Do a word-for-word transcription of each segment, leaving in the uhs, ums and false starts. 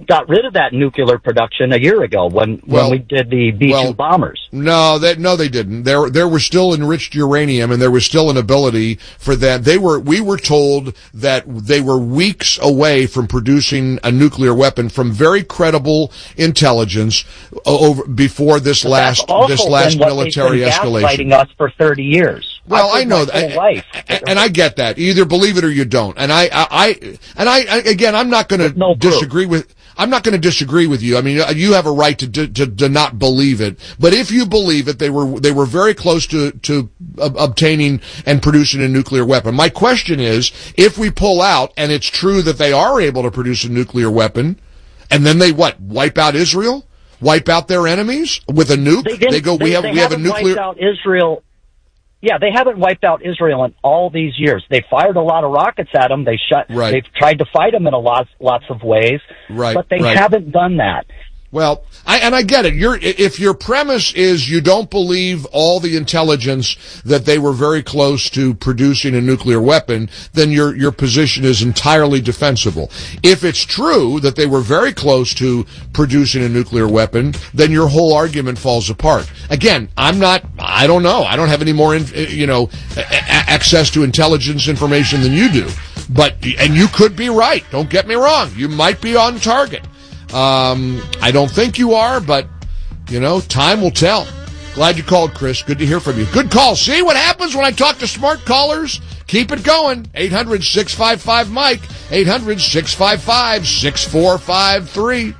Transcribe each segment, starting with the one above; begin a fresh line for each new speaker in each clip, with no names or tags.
got rid of that nuclear production a year ago when,
well,
when we did the B two
well,
bombers.
No, that no, they didn't. There, there was still enriched uranium, and there was still an ability for that. They were, we were told that they were weeks away from producing a nuclear weapon from very credible intelligence over before this
But
last this last military escalation.
Fighting us for thirty years.
Well, I know that,
life.
and I get that. You either believe it or you don't. And I, I, I and I, again, I'm not going to
no
disagree with. I'm not going to disagree with you. I mean, you have a right to, to to not believe it. But if you believe it, they were they were very close to to obtaining and producing a nuclear weapon. My question is, if we pull out and it's true that they are able to produce a nuclear weapon, and then they what? Wipe out Israel? Wipe out their enemies with a nuke?
They,
they go.
They,
we have
they
we have a nuclear.
Wiped out Israel. Yeah, they haven't wiped out Israel in all these years. They fired a lot of rockets at them. They shut.
Right.
They've tried to fight them in a lot, lots of ways.
Right.
But they
right.
haven't done that.
Well, I, and I get it. You're, if your premise is you don't believe all the intelligence that they were very close to producing a nuclear weapon, then your, your position is entirely defensible. If it's true that they were very close to producing a nuclear weapon, then your whole argument falls apart. Again, I'm not, I don't know. I don't have any more, you know, access to intelligence information than you do. But, and you could be right. Don't get me wrong. You might be on target. Um, I don't think you are, but, you know, time will tell. Glad you called, Chris. Good to hear from you. Good call. See what happens when I talk to smart callers? Keep it going. eight hundred, six five five, Mike. eight hundred, six five five, six four five three.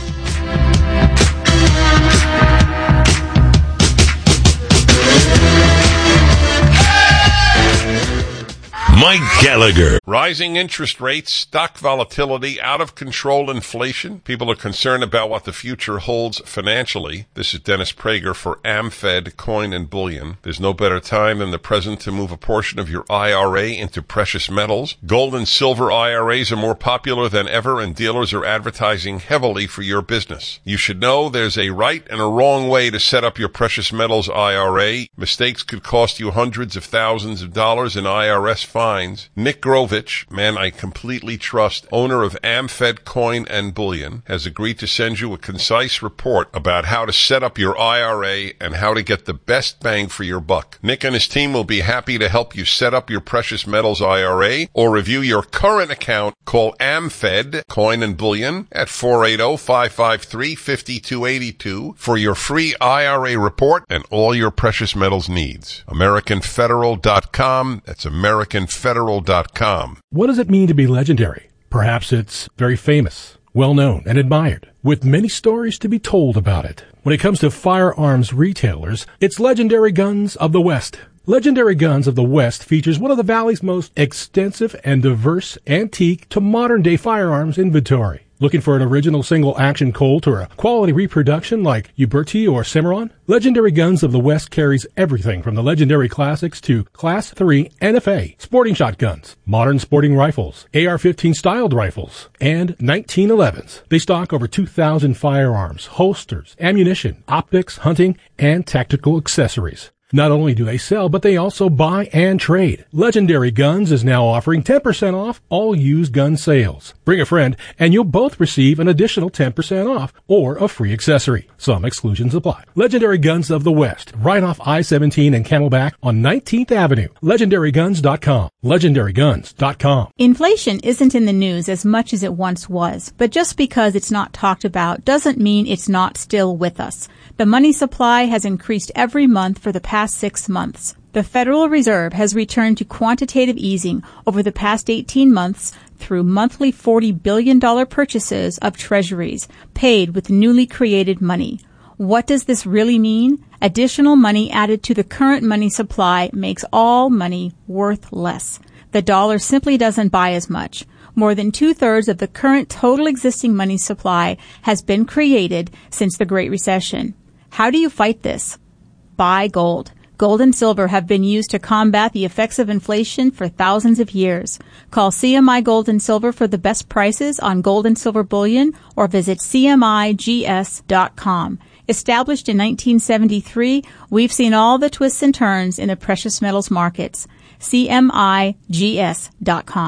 Mike Gallagher.
Rising interest rates, stock volatility, out of control inflation. People are concerned about what the future holds financially. This is Dennis Prager for AmFed Coin and Bullion. There's no better time than the present to move a portion of your I R A into precious metals. Gold and silver I R As are more popular than ever, and dealers are advertising heavily for your business. You should know there's a right and a wrong way to set up your precious metals I R A. Mistakes could cost you hundreds of thousands of dollars in I R S fines. Nick Grovich, man I completely trust, owner of AmFed Coin and Bullion, has agreed to send you a concise report about how to set up your I R A and how to get the best bang for your buck. Nick and his team will be happy to help you set up your precious metals I R A or review your current account. Call AmFed Coin and Bullion at four eight zero, five five three, five two eight two for your free I R A report and all your precious metals needs. American Federal dot com. That's American Federal dot com.
What does it mean to be legendary? Perhaps it's very famous, well-known, and admired, with many stories to be told about it. When it comes to firearms retailers, it's Legendary Guns of the West. Legendary Guns of the West features one of the Valley's most extensive and diverse antique to modern-day firearms inventory. Looking for an original single-action Colt or a quality reproduction like Uberti or Cimarron? Legendary Guns of the West carries everything from the legendary classics to Class three N F A, sporting shotguns, modern sporting rifles, A R fifteen styled rifles, and nineteen elevens. They stock over two thousand firearms, holsters, ammunition, optics, hunting, and tactical accessories. Not only do they sell, but they also buy and trade. Legendary Guns is now offering ten percent off all used gun sales. Bring a friend, and you'll both receive an additional ten percent off or a free accessory. Some exclusions apply. Legendary Guns of the West, right off I seventeen and Camelback on nineteenth Avenue. Legendary Guns dot com. Legendary Guns dot com.
Inflation isn't in the news as much as it once was, but just because it's not talked about doesn't mean it's not still with us. The money supply has increased every month for the past six months. The Federal Reserve has returned to quantitative easing over the past eighteen months through monthly forty billion dollars purchases of treasuries paid with newly created money. What does this really mean? Additional money added to the current money supply makes all money worth less. The dollar simply doesn't buy as much. More than two-thirds of the current total existing money supply has been created since the Great Recession. How do you fight this? Buy gold. Gold and silver have been used to combat the effects of inflation for thousands of years. Call C M I Gold and Silver for the best prices on gold and silver bullion or visit C M I G S dot com. Established in nineteen seventy-three, we've seen all the twists and turns in the precious metals markets. C M I G S dot com.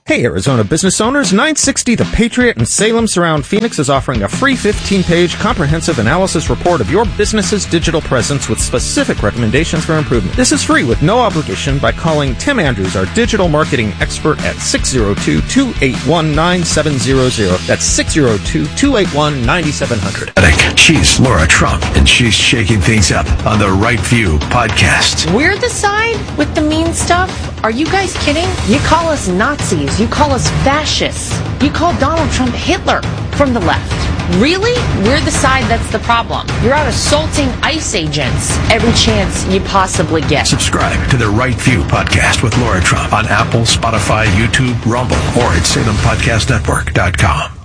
Hey, Arizona business owners, nine sixty The Patriot in Salem Surround Phoenix is offering a free fifteen-page comprehensive analysis report of your business's digital presence with specific recommendations for improvement. This is free with no obligation by calling Tim Andrews, our digital marketing expert, at six oh two, two eight one, nine seven zero zero. That's six oh two, two eight one, nine seven zero zero.
She's Laura Trump, and she's shaking things up on the Right View podcast.
We're the side with the mean stuff? Are you guys kidding? You call us Nazis. You call us fascists. You call Donald Trump Hitler from the left. Really? We're the side that's the problem. You're out assaulting ICE agents every chance you possibly get.
Subscribe to the Right View podcast with Laura Trump on Apple, Spotify, YouTube, Rumble, or at Salem Podcast Network dot com.